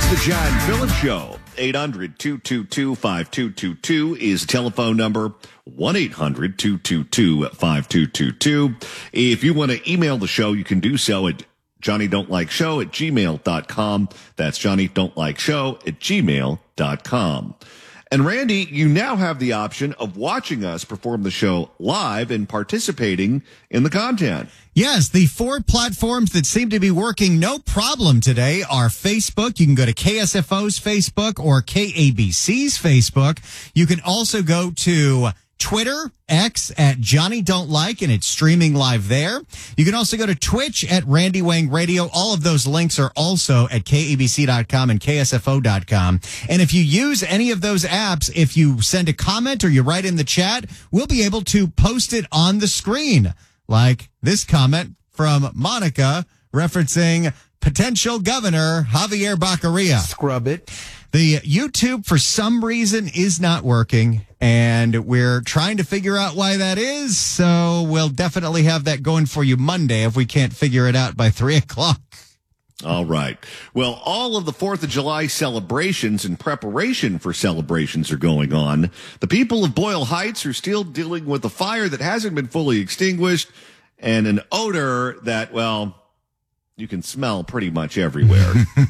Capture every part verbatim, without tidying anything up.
It's the John Phillips Show. eight hundred, two two two, five two two two is the telephone number. one eight hundred, two two two, five two two two. If you want to email the show, you can do so at Johnny Don't Like Show at gmail dot com. That's Johnny Don't Like Show at gmail dot com. And Randy, you now have the option of watching us perform the show live and participating in the content. Yes, the four platforms that seem to be working no problem today are Facebook. You can go to K S F O's Facebook or K A B C's Facebook. You can also go to Twitter, X at Johnny Don't Like, and it's streaming live there. You can also go to Twitch at Randy Wang Radio. All of those links are also at K A B C dot com and K S F O dot com. And if you use any of those apps, if you send a comment or you write in the chat, we'll be able to post it on the screen. Like this comment from Monica referencing potential governor Javier Baccaria. Scrub it. The YouTube, for some reason, is not working, and we're trying to figure out why that is, so we'll definitely have that going for you Monday if we can't figure it out by three o'clock. All right. Well, all of the fourth of July celebrations and preparation for celebrations are going on. The people of Boyle Heights are still dealing with a fire that hasn't been fully extinguished and an odor that, well, you can smell pretty much everywhere.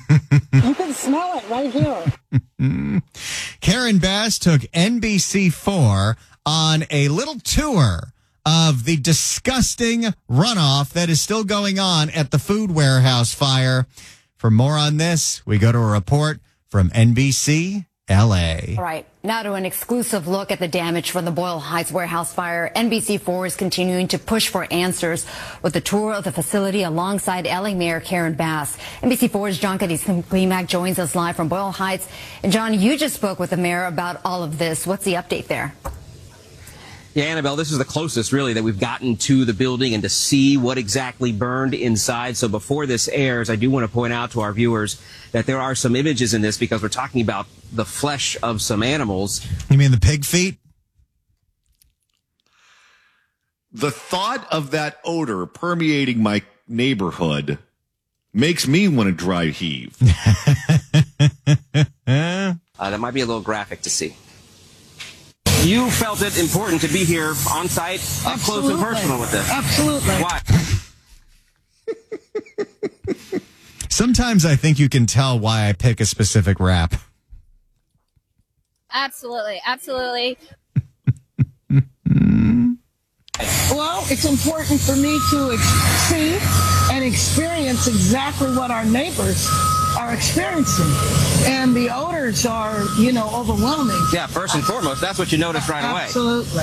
You can smell it right here. Karen Bass took N B C four on a little tour of the disgusting runoff that is still going on at the food warehouse fire. For more on this, we go to a report from N B C L A. All right, now to an exclusive look at the damage from the Boyle Heights warehouse fire. N B C four is continuing to push for answers with a tour of the facility alongside L A Mayor Karen Bass. N B C four's John Klimak joins us live from Boyle Heights. And John, you just spoke with the mayor about all of this. What's the update there? Yeah, Annabelle, this is the closest, really, that we've gotten to the building and to see what exactly burned inside. So before this airs, I do want to point out to our viewers that there are some images in this because we're talking about the flesh of some animals. You mean the pig feet? The thought of that odor permeating my neighborhood makes me want to dry heave. uh, that might be a little graphic to see. You felt it important to be here on site, up close and personal with this. Absolutely. Why? Sometimes I think you can tell why I pick a specific rap. Absolutely. Absolutely. Well, it's important for me to ex- see and experience exactly what our neighbors are experiencing. And the odors are, you know, overwhelming. Yeah, first and foremost, that's what you notice right away. Absolutely.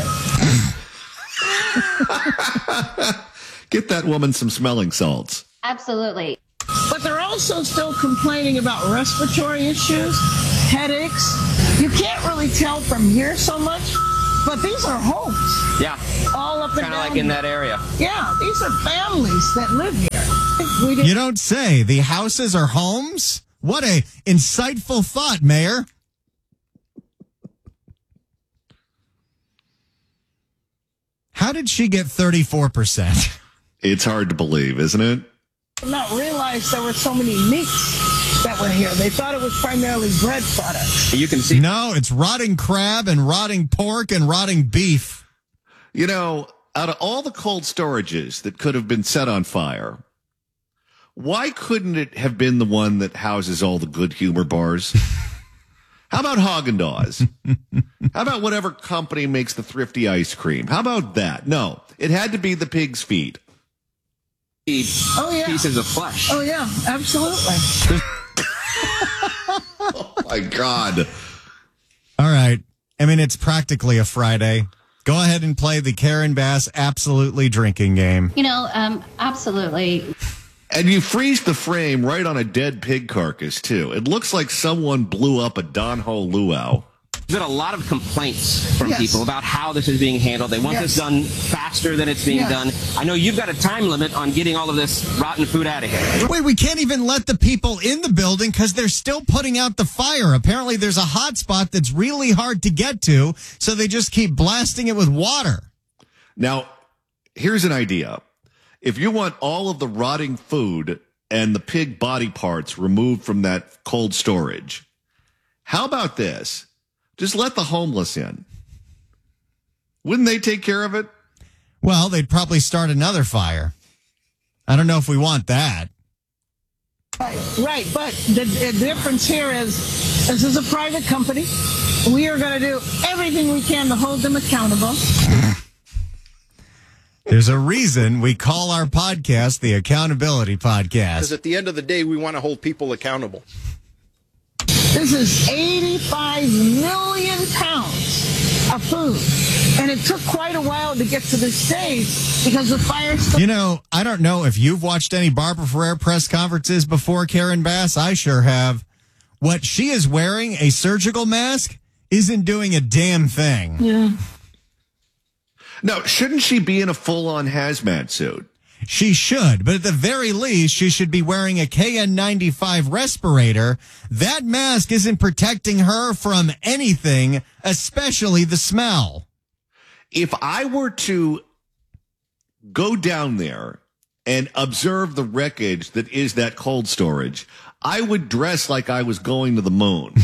Get that woman some smelling salts. Absolutely. But they're also still complaining about respiratory issues, headaches. You can't really tell from here so much, but these are homes. Yeah. All up and Kind of down. like in that area. Yeah, these are families that live here. We didn't- You don't say. The houses are homes? What a insightful thought, Mayor. How did she get thirty-four percent? It's hard to believe, isn't it? not realize there were so many meats that were here. They thought it was primarily bread products. You can see. No, it's rotting crab and rotting pork and rotting beef. You know, out of all the cold storages that could have been set on fire, why couldn't it have been the one that houses all the Good Humor bars? How about Haagen-Dazs? How about whatever company makes the thrifty ice cream? How about that? No, it had to be the pig's feet. Oh, yeah. Pieces of flesh. Oh, yeah, absolutely. Oh, my God. All right. I mean, it's practically a Friday. Go ahead and play the Karen Bass absolutely drinking game. You know, um, absolutely. And you freeze the frame right on a dead pig carcass, too. It looks like someone blew up a Don Ho luau. There's been a lot of complaints from Yes. people about how this is being handled. They want Yes. this done faster than it's being Yes. done. I know you've got a time limit on getting all of this rotten food out of here. Wait, we can't even let the people in the building because they're still putting out the fire. Apparently, there's a hot spot that's really hard to get to, so they just keep blasting it with water. Now, here's an idea. If you want all of the rotting food and the pig body parts removed from that cold storage. How about this? Just let the homeless in. Wouldn't they take care of it? Well, they'd probably start another fire. I don't know if we want that. Right, right. But the, the difference here is this is a private company. We are going to do everything we can to hold them accountable. There's a reason we call our podcast the Accountability Podcast. Because at the end of the day, we want to hold people accountable. This is eighty-five million pounds of food. And it took quite a while to get to this stage because the fire still... You know, I don't know if you've watched any Barbara Ferrer press conferences before, Karen Bass. I sure have. What she is wearing, a surgical mask, isn't doing a damn thing. Yeah. No, shouldn't she be in a full-on hazmat suit? She should, but at the very least, she should be wearing a K N ninety-five respirator. That mask isn't protecting her from anything, especially the smell. If I were to go down there and observe the wreckage that is that cold storage, I would dress like I was going to the moon.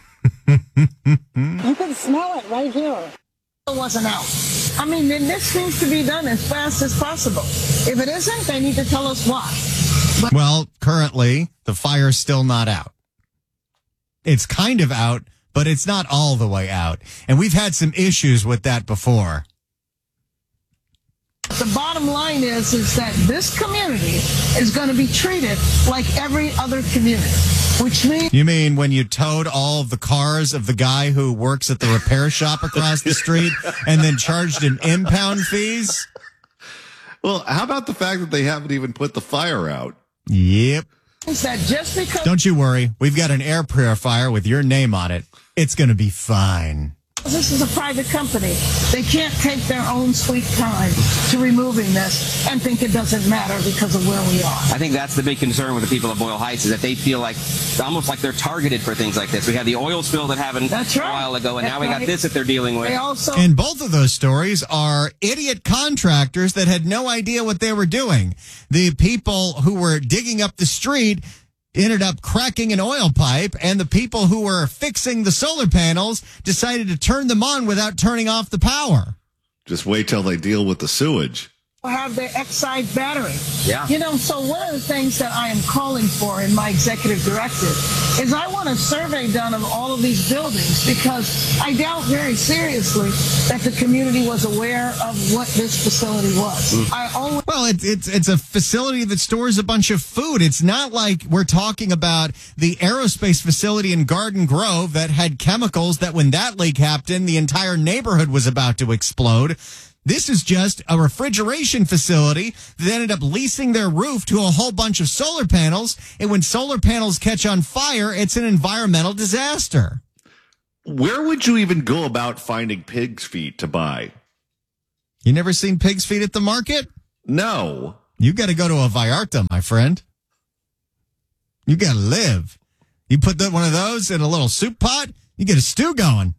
You can smell it right here. It wasn't out. I mean, then this needs to be done as fast as possible. If it isn't, they need to tell us why. But- well, currently, the fire's still not out. It's kind of out, but it's not all the way out. And we've had some issues with that before. The bottom line is, is that this community is going to be treated like every other community, which means... You mean when you towed all of the cars of the guy who works at the repair shop across the street and then charged him impound fees? Well, how about the fact that they haven't even put the fire out? Yep. That just because... Don't you worry. We've got an air purifier with your name on it. It's going to be fine. This is a private company. They can't take their own sweet time to removing this and think it doesn't matter because of where we are. I think that's the big concern with the people of Boyle Heights is that they feel like almost like they're targeted for things like this. We had the oil spill that happened That's right. a while ago, and That's now we got right. this that they're dealing with. They also... And both of those stories are idiot contractors that had no idea what they were doing. The people who were digging up the street ended up cracking an oil pipe, and the people who were fixing the solar panels decided to turn them on without turning off the power. Just wait till they deal with the sewage. have their Exide battery. Yeah. You know, so one of the things that I am calling for in my executive directive is I want a survey done of all of these buildings because I doubt very seriously that the community was aware of what this facility was. Mm. I always Well, it's it's it's a facility that stores a bunch of food. It's not like we're talking about the aerospace facility in Garden Grove that had chemicals that when that leak happened, the entire neighborhood was about to explode. This is just a refrigeration facility that ended up leasing their roof to a whole bunch of solar panels. And when solar panels catch on fire, it's an environmental disaster. Where would you even go about finding pig's feet to buy? You never seen pig's feet at the market? No. You got to go to a Vallarta, my friend. You got to live. You put that one of those in a little soup pot, you get a stew going.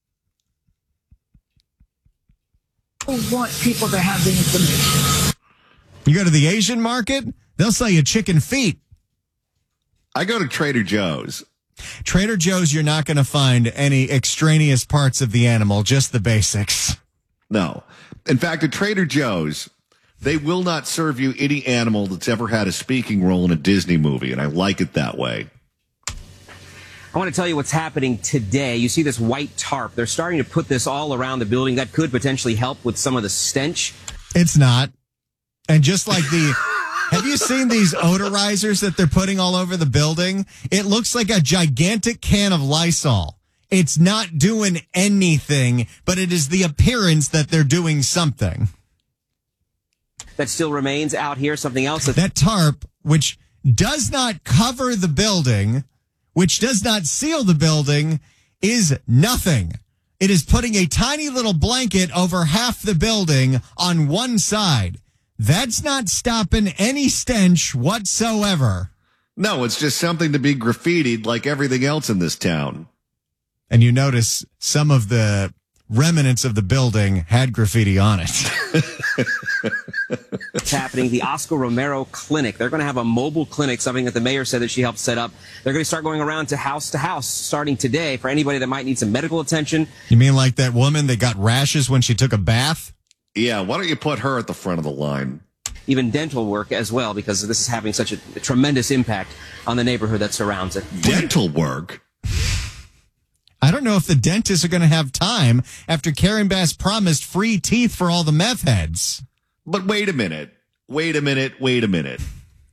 want people to have the information. You go to the Asian market, they'll sell you chicken feet. I go to Trader Joe's. Trader Joe's, you're not going to find any extraneous parts of the animal, just the basics. No. In fact, at Trader Joe's, they will not serve you any animal that's ever had a speaking role in a Disney movie, and I like it that way. I want to tell you what's happening today. You see this white tarp. They're starting to put this all around the building. That could potentially help with some of the stench. It's not. And just like the... Have you seen these odorizers that they're putting all over the building? It looks like a gigantic can of Lysol. It's not doing anything, but it is the appearance that they're doing something. That still remains out here. Something else. That's- that tarp, which does not cover the building... which does not seal the building, is nothing. It is putting a tiny little blanket over half the building on one side. That's not stopping any stench whatsoever. No, it's just something to be graffitied like everything else in this town. And you notice some of the remnants of the building had graffiti on it. It's happening. The Oscar Romero Clinic. They're going to have a mobile clinic, something that the mayor said that she helped set up. They're going to start going around to house to house starting today for anybody that might need some medical attention. You mean like that woman that got rashes when she took a bath? Yeah, why don't you put her at the front of the line? Even dental work as well, because this is having such a, a tremendous impact on the neighborhood that surrounds it. Dental work? I don't know if the dentists are going to have time after Karen Bass promised free teeth for all the meth heads. But wait a minute. Wait a minute. Wait a minute.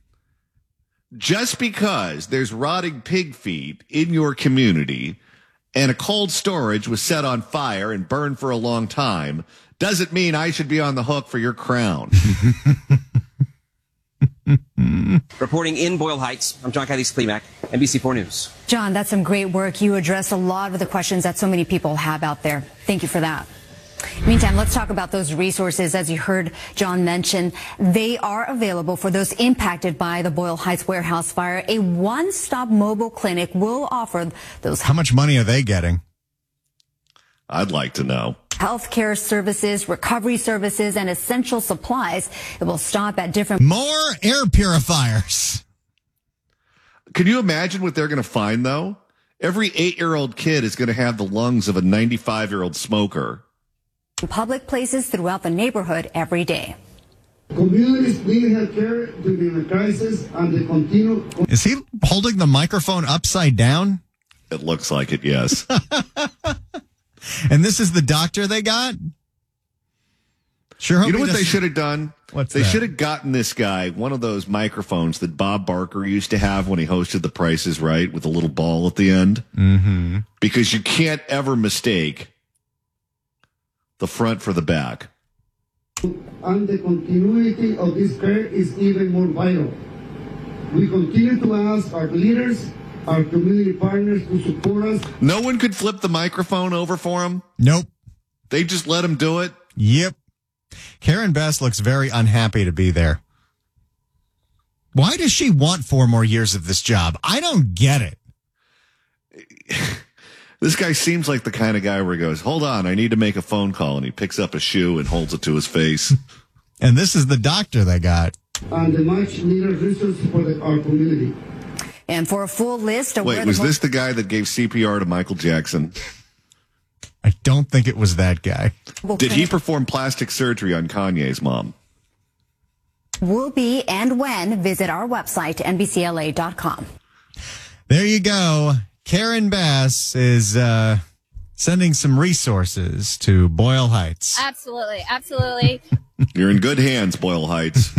Just because there's rotting pig feet in your community and a cold storage was set on fire and burned for a long time doesn't mean I should be on the hook for your crown. Reporting in Boyle Heights, I'm John Kathy Klimak, N B C four News. John, that's some great work. You addressed a lot of the questions that so many people have out there. Thank you for that. Meantime, let's talk about those resources. As you heard John mention, they are available for those impacted by the Boyle Heights warehouse fire. A one-stop mobile clinic will offer those. How much money are they getting? I'd like to know. Healthcare services, recovery services, and essential supplies. It will stop at different. More air purifiers. Can you imagine what they're going to find, though? Every eight-year-old kid is going to have the lungs of a ninety-five-year-old smoker. Public places throughout the neighborhood every day. Communities need health care during the crisis and the continued. Is he holding the microphone upside down? It looks like it, yes. And this is the doctor they got? Sure. Hope You know he what they doesn't- should have done? What's they that? should have gotten this guy one of those microphones that Bob Barker used to have when he hosted The Price is Right with a little ball at the end. Mm-hmm. Because you can't ever mistake the front for the back. And the continuity of this care is even more vital. We continue to ask our leaders, our community partners to support us. No one could flip the microphone over for him. Nope. They just let him do it. Yep. Karen Bass looks very unhappy to be there. Why does she want four more years of this job? I don't get it. This guy seems like the kind of guy where he goes, hold on, I need to make a phone call. And he picks up a shoe and holds it to his face. And this is the doctor they got. And the much needed resources for the, our community. And for a full list of Wait, where was the mo- this the guy that gave C P R to Michael Jackson? I don't think it was that guy. Did he perform plastic surgery on Kanye's mom? will be and when, visit our website, N B C L A dot com. There you go. Karen Bass is uh, sending some resources to Boyle Heights. Absolutely. Absolutely. You're in good hands, Boyle Heights.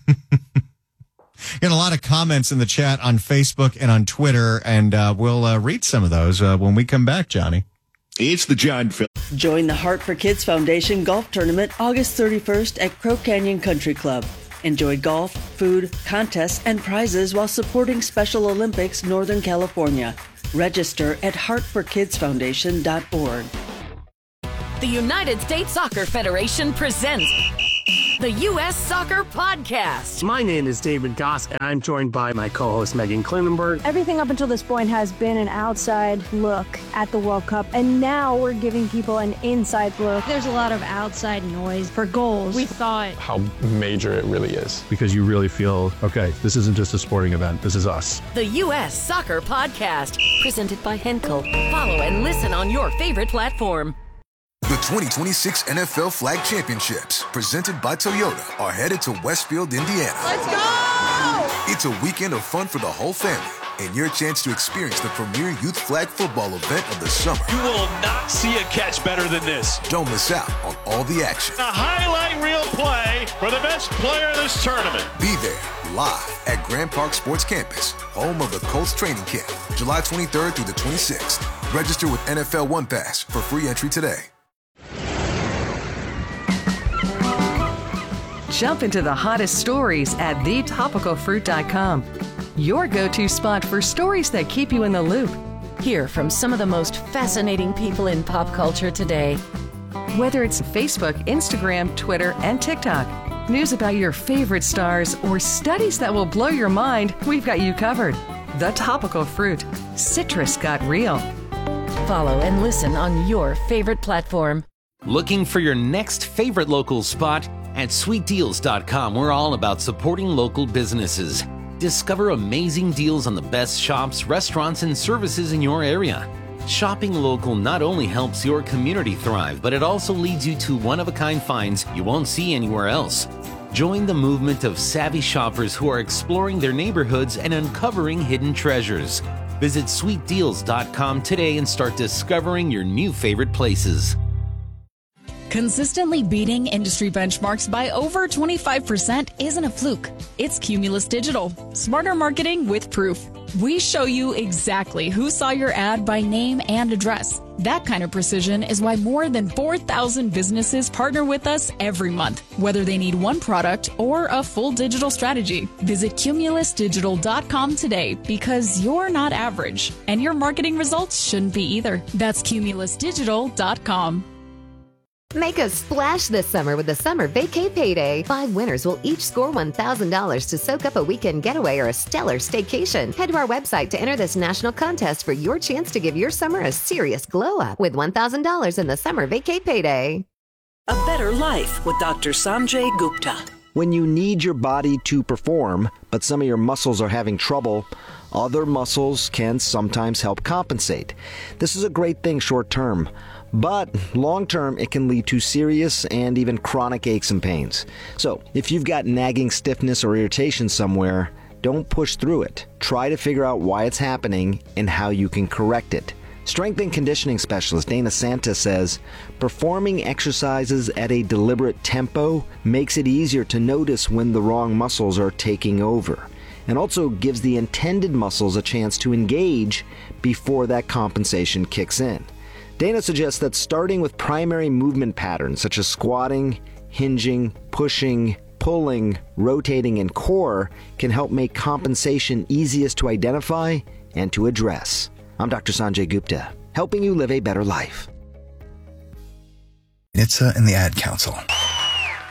Got a lot of comments in the chat on Facebook and on Twitter, and uh, we'll uh, read some of those uh, when we come back, Johnny. It's the John Phil. Join the Heart for Kids Foundation Golf Tournament August thirty-first at Crow Canyon Country Club. Enjoy golf, food, contests, and prizes while supporting Special Olympics Northern California. Register at heart for kids foundation dot org. The United States Soccer Federation presents the U S Soccer Podcast. My name is David Goss, and I'm joined by my co-host Megan Klinenberg. Everything up until this point has been an outside look at the World Cup, and now we're giving people an inside look. There's a lot of outside noise for goals. We thought how major it really is, because you really feel, okay, this isn't just a sporting event, this is us. The U S Soccer Podcast, presented by Henkel. Follow and listen on your favorite platform. The twenty twenty-six N F L Flag Championships, presented by Toyota, are headed to Westfield, Indiana. Let's go! It's a weekend of fun for the whole family, and your chance to experience the premier youth flag football event of the summer. You will not see a catch better than this. Don't miss out on all the action. A highlight reel play for the best player in this tournament. Be there, live at Grand Park Sports Campus, home of the Colts training camp, July twenty-third through the twenty-sixth. Register with N F L One Pass for free entry today. Jump into the hottest stories at the topical fruit dot com. Your go-to spot for stories that keep you in the loop. Hear from some of the most fascinating people in pop culture today. Whether it's Facebook, Instagram, Twitter, and TikTok, news about your favorite stars, or studies that will blow your mind, we've got you covered. The Topical Fruit. Citrus got real. Follow and listen on your favorite platform. Looking for your next favorite local spot? At sweet deals dot com, we're all about supporting local businesses. Discover amazing deals on the best shops, restaurants, and services in your area. Shopping local not only helps your community thrive, but it also leads you to one-of-a-kind finds you won't see anywhere else. Join the movement of savvy shoppers who are exploring their neighborhoods and uncovering hidden treasures. Visit sweet deals dot com today and start discovering your new favorite places. Consistently beating industry benchmarks by over twenty-five percent isn't a fluke. It's Cumulus Digital. Smarter marketing with proof. We show you exactly who saw your ad by name and address. That kind of precision is why more than four thousand businesses partner with us every month, whether they need one product or a full digital strategy. Visit cumulus digital dot com today because you're not average, and your marketing results shouldn't be either. That's cumulus digital dot com. Make a splash this summer with the Summer Vacay Payday. Five winners will each score one thousand dollars to soak up a weekend getaway or a stellar staycation. Head to our website to enter this national contest for your chance to give your summer a serious glow-up with one thousand dollars in the Summer Vacay Payday. A Better Life with Doctor Sanjay Gupta. When you need your body to perform, but some of your muscles are having trouble, other muscles can sometimes help compensate. This is a great thing short term. But long-term, it can lead to serious and even chronic aches and pains. So, if you've got nagging stiffness or irritation somewhere, don't push through it. Try to figure out why it's happening and how you can correct it. Strength and conditioning specialist Dana Santa says, performing exercises at a deliberate tempo makes it easier to notice when the wrong muscles are taking over, and also gives the intended muscles a chance to engage before that compensation kicks in. Dana suggests that starting with primary movement patterns such as squatting, hinging, pushing, pulling, rotating, and core can help make compensation easiest to identify and to address. I'm Doctor Sanjay Gupta, helping you live a better life. N H T S A and the Ad Council.